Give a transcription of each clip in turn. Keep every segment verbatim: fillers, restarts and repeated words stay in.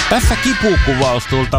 Tässä kipukuvaus tuolta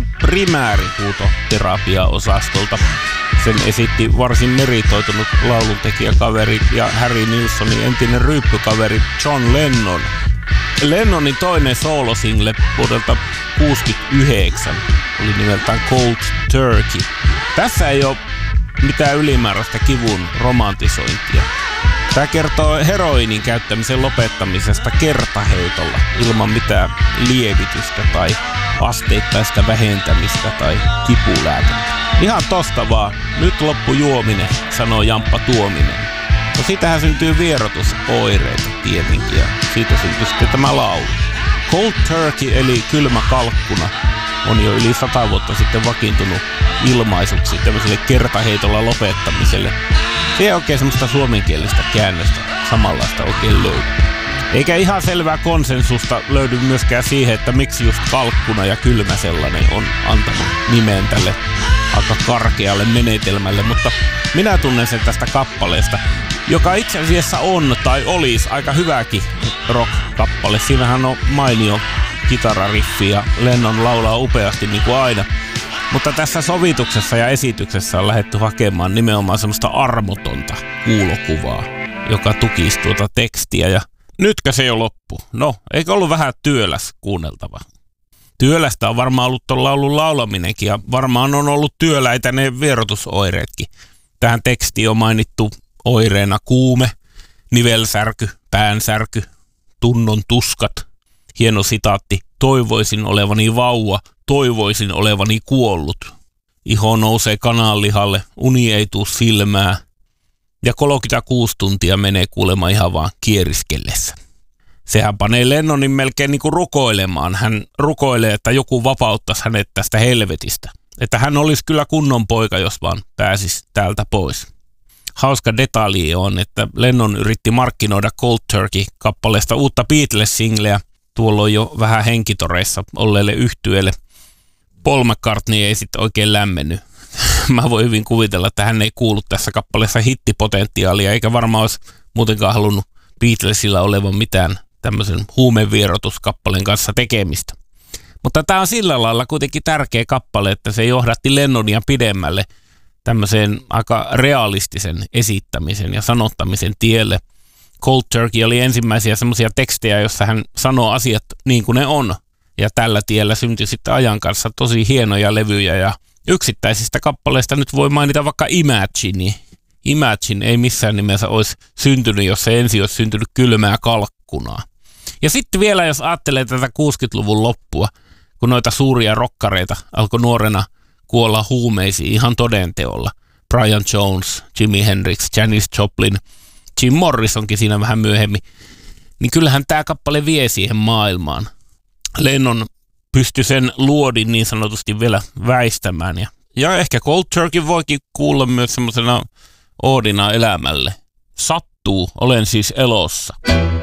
primäärihuutoterapia-osastolta. Sen esitti varsin meritoitunut lauluntekijäkaveri ja Harry Nilssonin entinen ryyppykaveri John Lennon. Lennonin toinen soolosingle vuodelta kuusikymmentäyhdeksän oli nimeltään Cold Turkey. Tässä ei ole mitään ylimääräistä kivun romantisointia. Tämä kertoo heroinin käyttämisen lopettamisesta kertaheitolla ilman mitään lievitystä tai asteittaista vähentämistä tai kipulääkettä. Ihan tosta vaan, nyt loppu juominen, sanoo Jamppa Tuominen. No siitähän syntyy vierotusoireita tietenkin ja siitä syntyy sitten tämä laulu. Cold Turkey eli kylmä kalkkuna on jo yli sata vuotta sitten vakiintunut ilmaisuksi tämmöiselle kertaheitolla lopettamiselle. Se ei oikein semmoista suomenkielistä käännöstä samanlaista oikein löydy. Eikä ihan selvää konsensusta löydy myöskään siihen, että miksi just kalkkuna ja kylmä sellainen on antanut nimen tälle aika karkealle menetelmälle, mutta minä tunnen sen tästä kappaleesta, joka itse asiassa on tai olisi aika hyväkin rock-kappale. Siinähän on mainio kitarariffi ja Lennon laulaa upeasti niin kuin aina. Mutta tässä sovituksessa ja esityksessä on lähdetty hakemaan nimenomaan semmoista armotonta kuulokuvaa, joka tukisi tuota tekstiä. Ja nytkö se jo loppu? No, eikö ollut vähän työläs kuunneltava? Työlästä on varmaan ollut tuon laulun laulaminenkin ja varmaan on ollut työläitä ne vierotusoireetkin. Tähän tekstiin on mainittu oireena kuume, nivelsärky, päänsärky, tunnon tuskat. Hieno sitaatti. Toivoisin olevani vauva, toivoisin olevani kuollut. Iho nousee kananlihalle, uni ei tuu silmää. Ja kolmekymmentäkuusi tuntia menee kuulemma ihan vaan kieriskellessä. Sehän panee Lennonin melkein niin kuin rukoilemaan. Hän rukoilee, että joku vapauttaisi hänet tästä helvetistä. Että hän olisi kyllä kunnon poika, jos vaan pääsisi täältä pois. Hauska detalji on, että Lennon yritti markkinoida Cold Turkey-kappaleesta uutta Beatles-singleä. Tuolloin jo vähän henkitoreissa olleelle yhtyeelle. Paul McCartney ei sitten oikein lämmennyt. Mä voin hyvin kuvitella, että hän ei kuulu tässä kappaleessa hittipotentiaalia, eikä varmaan olisi muutenkaan halunnut Beatlesilla olevan mitään tämmöisen huumevierotuskappaleen kanssa tekemistä. Mutta tämä on sillä lailla kuitenkin tärkeä kappale, että se johdatti Lennonia pidemmälle tämmöiseen aika realistisen esittämisen ja sanottamisen tielle. Cold Turkey oli ensimmäisiä semmoisia tekstejä, jossa hän sanoo asiat niin kuin ne on. Ja tällä tiellä syntyi sitten ajan kanssa tosi hienoja levyjä ja yksittäisistä kappaleista nyt voi mainita vaikka Imagine. Imagine ei missään nimessä olisi syntynyt, jos se ensin olisi syntynyt kylmää kalkkunaa. Ja sitten vielä, jos ajattelee tätä kuusikymmentäluvun loppua, kun noita suuria rokkareita alkoi nuorena kuolla huumeisiin ihan todenteolla. Brian Jones, Jimi Hendrix, Janis Joplin, Jim Morrisonkin siinä vähän myöhemmin. Niin kyllähän tämä kappale vie siihen maailmaan. Lennon pystyi sen luodin niin sanotusti vielä väistämään. Ja, ja ehkä Cold Turkey voikin kuulla myös semmoisena oodina elämälle. Sattuu, olen siis elossa.